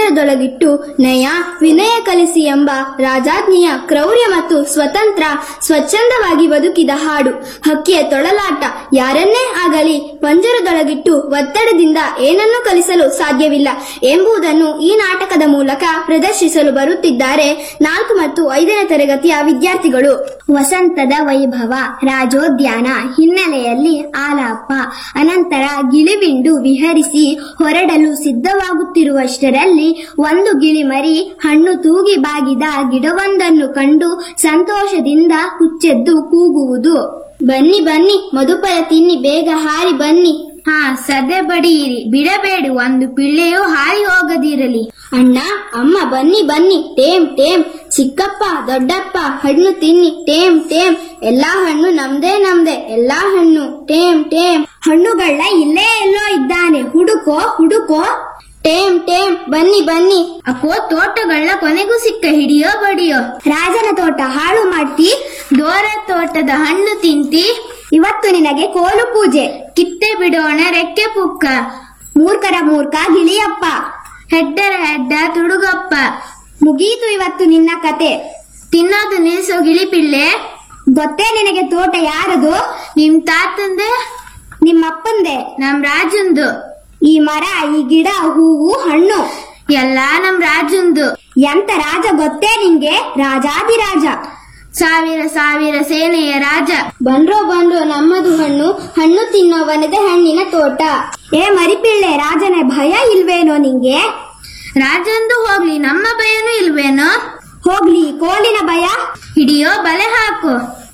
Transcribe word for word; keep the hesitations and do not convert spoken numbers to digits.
ಪಂಜರದೊಳಗಿಟ್ಟು ನಯ ವಿನಯ ಕಲಿಸಿ ಎಂಬ ರಾಜಾಜ್ಞೆಯ ಕ್ರೌರ್ಯ ಮತ್ತು ಸ್ವತಂತ್ರ ಸ್ವಚ್ಛಂದವಾಗಿ ಬದುಕಿದ ಹಾಡು. ಹಕ್ಕಿಯ ತೊಳಲಾಟ. ಯಾರನ್ನೇ ಆಗಲಿ ಪಂಜರದೊಳಗಿಟ್ಟು ಒತ್ತಡದಿಂದ ಏನನ್ನೂ ಕಲಿಸಲು ಸಾಧ್ಯವಿಲ್ಲ ಎಂಬುದನ್ನು ಈ ನಾಟಕದ ಮೂಲಕ ಪ್ರದರ್ಶಿಸಲು ಬರುತ್ತಿದ್ದಾರೆ ನಾಲ್ಕು ಮತ್ತು ಐದನೇ ತರಗತಿಯ ವಿದ್ಯಾರ್ಥಿಗಳು. ವಸಂತದ ವೈಭವ. ರಾಜೋದ್ಯಾನ ಹಿನ್ನೆಲೆಯಲ್ಲಿ ಆಲಾಪ. ಅನಂತರ ಗಿಳಿಬಿಂಡು ವಿಹರಿಸಿ ಹೊರಡಲು ಸಿದ್ಧವಾಗುತ್ತಿರುವಷ್ಟರಲ್ಲಿ ಒಂದು ಗಿಳಿಮರಿ ಹಣ್ಣು ತೂಗಿ ಬಾಗಿದ ಗಿಡವೊಂದನ್ನು ಕಂಡು ಸಂತೋಷದಿಂದ ಹುಚ್ಚೆದ್ದು ಕೂಗುವುದು. ಬನ್ನಿ ಬನ್ನಿ ಮಧುಫಲ ತಿನ್ನಿ, ಬೇಗ ಹಾರಿ ಬನ್ನಿ. ಹಾ, ಸದೆ ಬಡಿಯಿರಿ, ಬಿಡಬೇಡಿ, ಒಂದು ಪಿಳ್ಳೆಯೂ ಹಾರಿ ಹೋಗದಿರಲಿ. ಅಣ್ಣ ಅಮ್ಮ ಬನ್ನಿ ಬನ್ನಿ, ಟೇಮ್ ಟೇಮ್. ಚಿಕ್ಕಪ್ಪ ದೊಡ್ಡಪ್ಪ ಹಣ್ಣು ತಿನ್ನಿ, ಟೇಮ್ ಟೇಮ್. ಎಲ್ಲಾ ಹಣ್ಣು ನಮ್ದೇ ನಮ್ದೇ, ಎಲ್ಲಾ ಹಣ್ಣು ಟೇಮ್ ಟೇಮ್. ಹಣ್ಣುಗಳ ಇಲ್ಲೇ ಎಲ್ಲೋ ಇದ್ದಾನೆ, ಹುಡುಕೋ ಹುಡುಕೋ. Time time. ಬನ್ನಿ ಬನ್ನಿ. ಅಕ್ಕೋ, ತೋಟಗಳ ಕೊನೆಗೂ ಸಿಕ್ಕ, ಹಿಡಿಯೋ ಬಡಿಯೋ. ರಾಜನ ತೋಟ ಹಾಳು ಮಾಡ್ತಿ, ದೋರ ತೋಟದ ಹಣ್ಣು ತಿಂತಿ. ಇವತ್ತು ನಿನಗೆ ಕೋಲು ಪೂಜೆ. ಕಿತ್ತೆ ಬಿಡೋಣ ರೆಕ್ಕೆ ಪುಕ್ಕ. ಮೂರ್ಖರ ಮೂರ್ಖ ಗಿಳಿಯಪ್ಪ, ಹೆಡ್ಡರ ಹೆಡ್ಡ ತುಡುಗಪ್ಪ. ಮುಗೀತು ಇವತ್ತು ನಿನ್ನ ಕತೆ. ತಿನ್ನೋದು ನಿಲ್ಸೋ ಗಿಳಿಪಿಳ್ಳೆ. ಗೊತ್ತೇ ನಿನಗೆ ತೋಟ ಯಾರದು? ನಿಮ್ ತಾತಂದೆ, ನಿಮ್ಮಪ್ಪಂದೆ, ನಮ್ ರಾಜಂದು. ಈ ಮರ, ಈ ಗಿಡ, ಹೂವು, ಹಣ್ಣು ಎಲ್ಲಾ ನಮ್ ರಾಜಂದು. ಎಂತ ರಾಜ ಗೊತ್ತೇ ನಿಂಗೆ? ರಾಜಾದಿರಾಜ, ಸಾವಿರ ಸಾವಿರ ಸೇನೆಯ ರಾಜ. ಬಂದ್ರೋ ಬಂದ್ರೋ ನಮ್ಮದು ಹಣ್ಣು, ಹಣ್ಣು ತಿನ್ನೋ ವನದ ಹಣ್ಣಿನ ತೋಟ. ಏ ಮರಿಪಿಳ್ಳೆ, ರಾಜನ ಭಯ ಇಲ್ವೇನೋ ನಿಂಗೆ? ರಾಜಂದು ಹೋಗ್ಲಿ, ನಮ್ಮ ಭಯನೂ ಇಲ್ವೇನೋ? ಹೋಗ್ಲಿ, ಕೋಲಿನ ಭಯ. ಹಿಡಿಯೋ ಬಲೆ ಹಾಕು.